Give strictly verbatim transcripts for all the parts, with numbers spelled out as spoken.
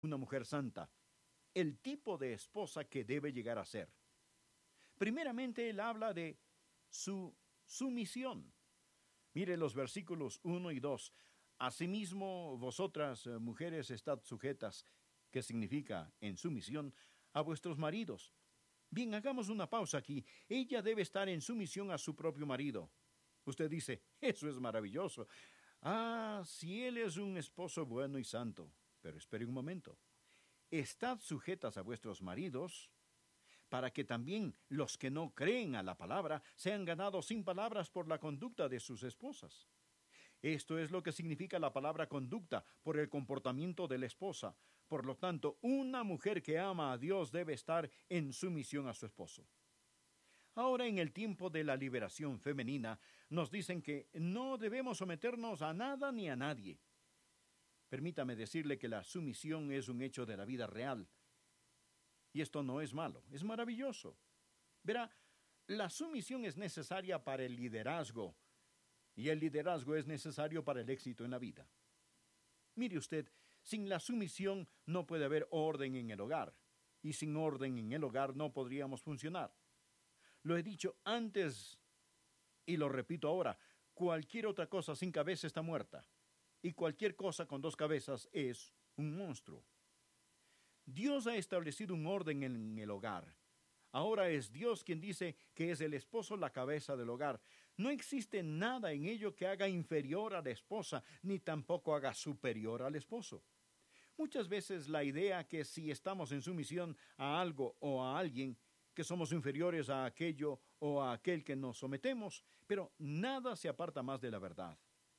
una mujer santa, el tipo de esposa que debe llegar a ser. Primeramente, él habla de su sumisión. Mire los versículos uno y dos. Asimismo, vosotras, mujeres, estad sujetas, que significa en sumisión, a vuestros maridos. Bien, hagamos una pausa aquí. Ella debe estar en sumisión a su propio marido. Usted dice, eso es maravilloso. Ah, si él es un esposo bueno y santo. Pero espere un momento. Estad sujetas a vuestros maridos, para que también los que no creen a la palabra sean ganados sin palabras por la conducta de sus esposas. Esto es lo que significa la palabra conducta, por el comportamiento de la esposa. Por lo tanto, una mujer que ama a Dios debe estar en sumisión a su esposo. Ahora, en el tiempo de la liberación femenina, nos dicen que no debemos someternos a nada ni a nadie. Permítame decirle que la sumisión es un hecho de la vida real. Y esto no es malo, es maravilloso. Verá, la sumisión es necesaria para el liderazgo, y el liderazgo es necesario para el éxito en la vida. Mire usted, sin la sumisión no puede haber orden en el hogar, y sin orden en el hogar no podríamos funcionar. Lo he dicho antes y lo repito ahora, cualquier otra cosa sin cabeza está muerta, y cualquier cosa con dos cabezas es un monstruo. Dios ha establecido un orden en el hogar. Ahora es Dios quien dice que es el esposo la cabeza del hogar. No existe nada en ello que haga inferior a la esposa, ni tampoco haga superior al esposo. Muchas veces la idea que si estamos en sumisión a algo o a alguien, que somos inferiores a aquello o a aquel que nos sometemos, pero nada se aparta más de la verdad.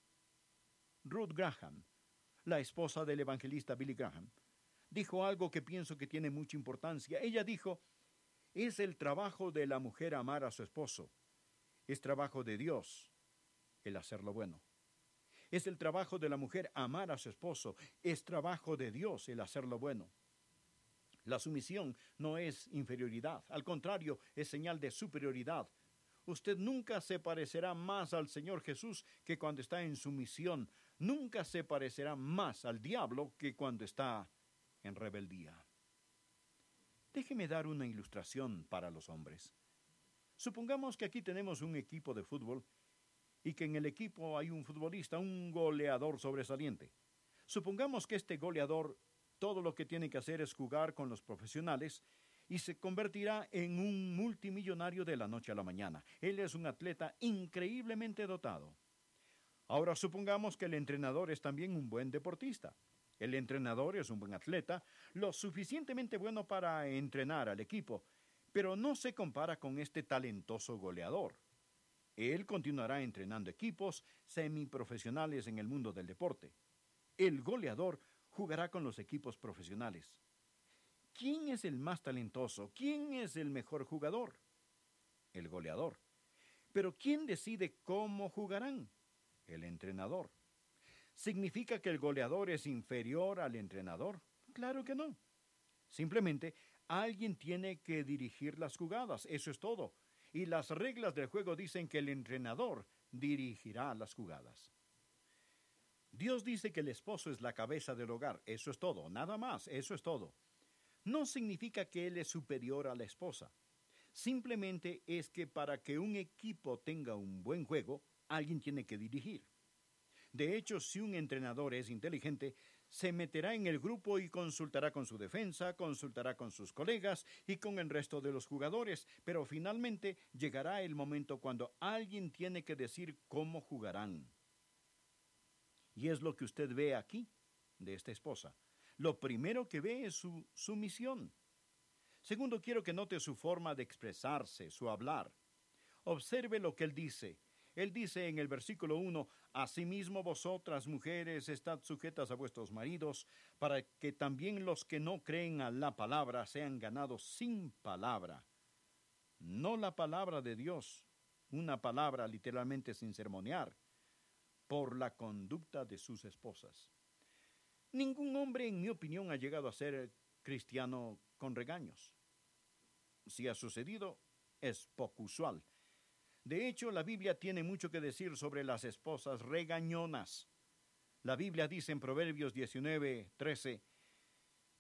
Ruth Graham, la esposa del evangelista Billy Graham, dijo algo que pienso que tiene mucha importancia. Ella dijo, es el trabajo de la mujer amar a su esposo. Es trabajo de Dios el hacer lo bueno. Es el trabajo de la mujer amar a su esposo. Es trabajo de Dios el hacer lo bueno. La sumisión no es inferioridad. Al contrario, es señal de superioridad. Usted nunca se parecerá más al Señor Jesús que cuando está en sumisión. Nunca se parecerá más al diablo que cuando está en rebeldía. Déjeme dar una ilustración para los hombres. Supongamos que aquí tenemos un equipo de fútbol y que en el equipo hay un futbolista, un goleador sobresaliente. Supongamos que este goleador todo lo que tiene que hacer es jugar con los profesionales y se convertirá en un multimillonario de la noche a la mañana. Él es un atleta increíblemente dotado. Ahora supongamos que el entrenador es también un buen deportista. El entrenador es un buen atleta, lo suficientemente bueno para entrenar al equipo, pero no se compara con este talentoso goleador. Él continuará entrenando equipos semiprofesionales en el mundo del deporte. El goleador jugará con los equipos profesionales. ¿Quién es el más talentoso? ¿Quién es el mejor jugador? El goleador. Pero ¿quién decide cómo jugarán? El entrenador. ¿Significa que el goleador es inferior al entrenador? Claro que no. Simplemente alguien tiene que dirigir las jugadas, eso es todo. Y las reglas del juego dicen que el entrenador dirigirá las jugadas. Dios dice que el esposo es la cabeza del hogar, eso es todo, nada más, eso es todo. No significa que él es superior a la esposa. Simplemente es que para que un equipo tenga un buen juego, alguien tiene que dirigir. De hecho, si un entrenador es inteligente, se meterá en el grupo y consultará con su defensa, consultará con sus colegas y con el resto de los jugadores, pero finalmente llegará el momento cuando alguien tiene que decir cómo jugarán. Y es lo que usted ve aquí, de esta esposa. Lo primero que ve es su sumisión. Segundo, quiero que note su forma de expresarse, su hablar. Observe lo que él dice. Él dice en el versículo uno, asimismo vosotras mujeres estad sujetas a vuestros maridos, para que también los que no creen a la palabra sean ganados sin palabra. No la palabra de Dios, una palabra literalmente sin sermonear, por la conducta de sus esposas. Ningún hombre, en mi opinión, ha llegado a ser cristiano con regaños. Si ha sucedido, es poco usual. De hecho, la Biblia tiene mucho que decir sobre las esposas regañonas. La Biblia dice en Proverbios diecinueve, trece,